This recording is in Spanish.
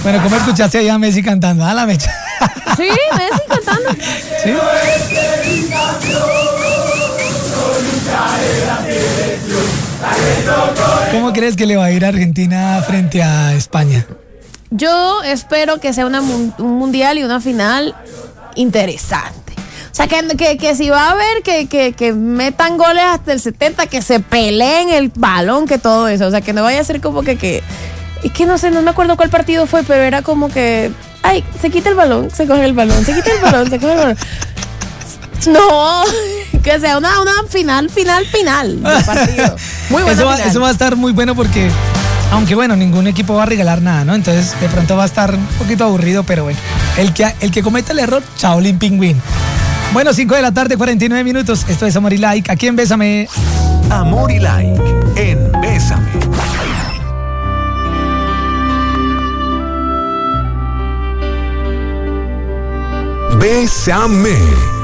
Bueno, ¿cómo escuchaste ahí a Messi cantando? A la mecha. Sí, Messi cantando. ¿Sí? ¿Cómo crees que le va a ir a Argentina frente a España? Yo espero que sea un mundial y una final interesante. O sea, que si va a haber que metan goles hasta el 70, que se peleen el balón, que todo eso. O sea, que no vaya a ser como que es que no sé, no me acuerdo cuál partido fue, pero era como que, ay, se quita el balón, se coge el balón, se quita el balón, se coge el balón. No, que sea una final del partido. Muy buena final. Eso va a estar muy bueno porque, aunque bueno, ningún equipo va a regalar nada, ¿no? Entonces, de pronto va a estar un poquito aburrido, pero bueno. El que cometa el error, Shaolin Pingüín. Bueno, 5 de la tarde, 49 minutos. Esto es Amor y Like. Aquí en Bésame. Amor y Like en Bésame. Bésame.